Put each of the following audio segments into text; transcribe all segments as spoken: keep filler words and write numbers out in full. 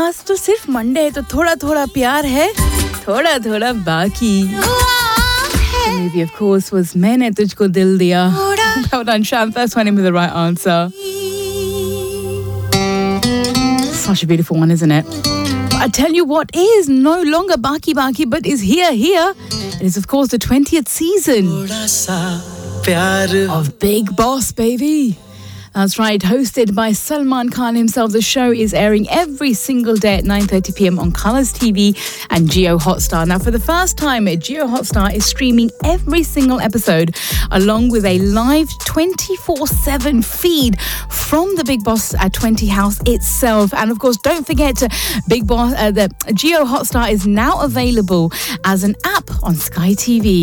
आज तो सिर्फ मंडे है तो थोड़ा थोड़ा प्यार है थोड़ा थोड़ा बाकी maybe of course was मैंने तुझको दिल दिया well done Shantha that's one with the right answer such a beautiful one isn't it but I tell you what is no longer baki baki but is here here it is of course the twentieth season of Big Boss baby. That's right, hosted by Salman Khan himself. The show is airing every single day at nine thirty p.m. on Colors T V and Jio Hotstar. Now, for the first time, Jio Hotstar is streaming every single episode along with a live twenty-four seven feed from the Big Boss at twenty house itself. And of course, don't forget, Big Boss, uh, the Jio Hotstar is now available as an app on Sky T V.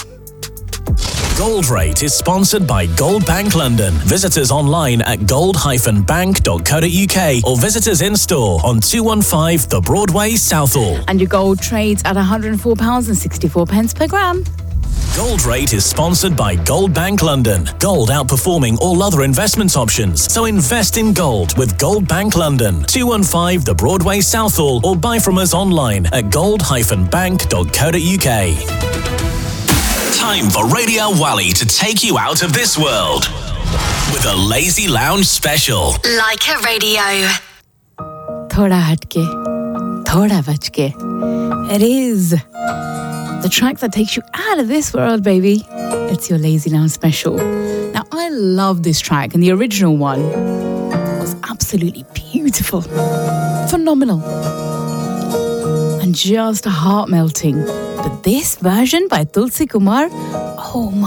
Gold Rate is sponsored by Gold Bank London. Visit us online at gold dash bank dot co dot uk or visit us in store on two fifteen The Broadway, Southall. And your gold trades at one hundred four pounds sixty-four per gram. Gold Rate is sponsored by Gold Bank London. Gold outperforming all other investment options. So invest in gold with Gold Bank London. two fifteen The Broadway, Southall or buy from us online at gold dash bank dot co dot uk. Time for Radio Wally to take you out of this world with a Lazy Lounge special. Like a radio. Thoda hatke, thoda bachke. It is the track that takes you out of this world, baby. It's your Lazy Lounge special. Now, I love this track, and the original one was absolutely beautiful, phenomenal, and just heart-melting. But this version by Tulsi Kumar, oh my